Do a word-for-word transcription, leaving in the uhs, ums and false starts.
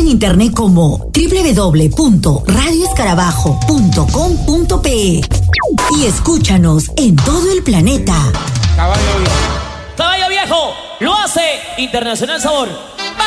internet como doble u doble u doble u punto radio escarabajo punto com punto pe y escúchanos en todo el planeta. Caballo Viejo. Caballo Viejo lo hace Internacional Sabor.